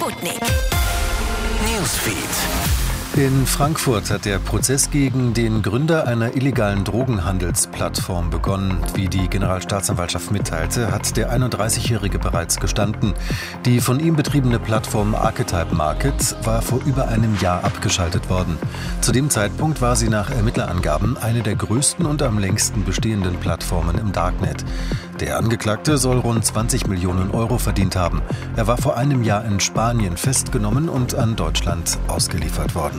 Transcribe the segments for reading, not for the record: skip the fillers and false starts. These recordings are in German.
Sputnik Newsfeed. In Frankfurt hat der Prozess gegen den Gründer einer illegalen Drogenhandelsplattform begonnen. Wie die Generalstaatsanwaltschaft mitteilte, hat der 31-Jährige bereits gestanden. Die von ihm betriebene Plattform Archetype Market war vor über einem Jahr abgeschaltet worden. Zu dem Zeitpunkt war sie nach Ermittlerangaben eine der größten und am längsten bestehenden Plattformen im Darknet. Der Angeklagte soll rund 20 Millionen Euro verdient haben. Er war vor einem Jahr in Spanien festgenommen und an Deutschland ausgeliefert worden.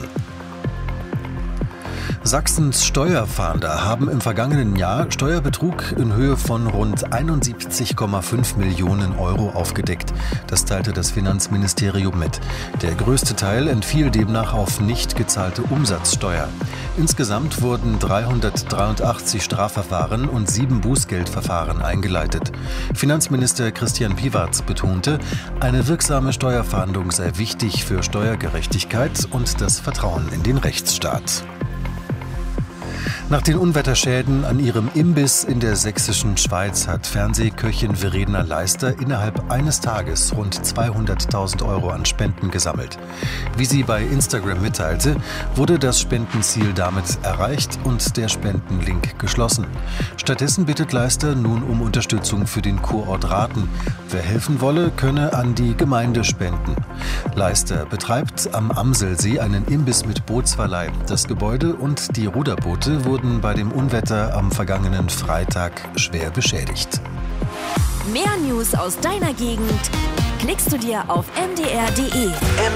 Sachsens Steuerfahnder haben im vergangenen Jahr Steuerbetrug in Höhe von rund 71,5 Millionen Euro aufgedeckt. Das teilte das Finanzministerium mit. Der größte Teil entfiel demnach auf nicht gezahlte Umsatzsteuer. Insgesamt wurden 383 Strafverfahren und 7 Bußgeldverfahren eingeleitet. Finanzminister Christian Piwarz betonte, eine wirksame Steuerfahndung sei wichtig für Steuergerechtigkeit und das Vertrauen in den Rechtsstaat. Nach den Unwetterschäden an ihrem Imbiss in der sächsischen Schweiz hat Fernsehköchin Verena Leister innerhalb eines Tages rund 200.000 Euro an Spenden gesammelt. Wie sie bei Instagram mitteilte, wurde das Spendenziel damit erreicht und der Spendenlink geschlossen. Stattdessen bittet Leister nun um Unterstützung für den Kurort Rathen. Wer helfen wolle, könne an die Gemeinde spenden. Leister betreibt am Amselsee einen Imbiss mit Bootsverleih. Das Gebäude und die Ruderboote wurden bei dem Unwetter am vergangenen Freitag schwer beschädigt. Mehr News aus deiner Gegend klickst du dir auf mdr.de.